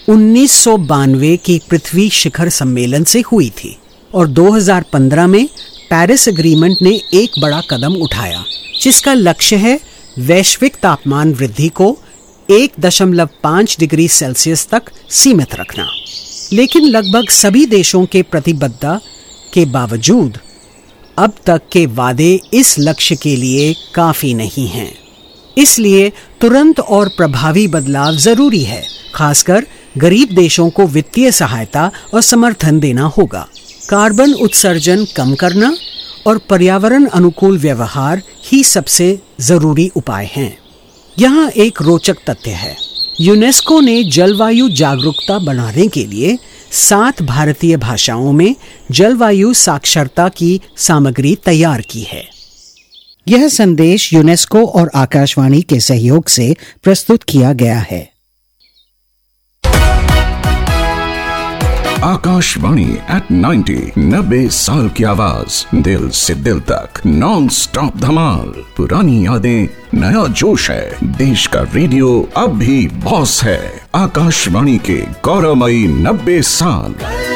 1992 की पृथ्वी शिखर सम्मेलन से हुई थी और 2015 में पेरिस एग्रीमेंट ने एक बड़ा कदम उठाया, जिसका लक्ष्य है वैश्विक तापमान वृद्धि को 1.5 डिग्री सेल्सियस तक सीमित रखना। लेकिन लगभग सभी देशों के प्रतिबद्धता के बावजूद अब तक के वादे इस लक्ष्य के लिए काफी नहीं हैं। इसलिए तुरंत और प्रभावी बदलाव जरूरी है। खासकर गरीब देशों को वित्तीय सहायता और समर्थन देना होगा। कार्बन उत्सर्जन कम करना और पर्यावरण अनुकूल व्यवहार ही सबसे जरूरी उपाय हैं। यहाँ एक रोचक तथ्य है। यूनेस्को ने जलवायु जागरूकता बढ़ाने के लिए 7 भारतीय भाषाओं में जलवायु साक्षरता की सामग्री तैयार की है। यह संदेश यूनेस्को और आकाशवाणी के सहयोग से प्रस्तुत किया गया है। आकाशवाणी at 90 साल की आवाज, दिल से दिल तक नॉन स्टॉप धमाल। पुरानी यादें, नया जोश है। देश का रेडियो अब भी बॉस है। आकाशवाणी के गौरवमयी 90 साल।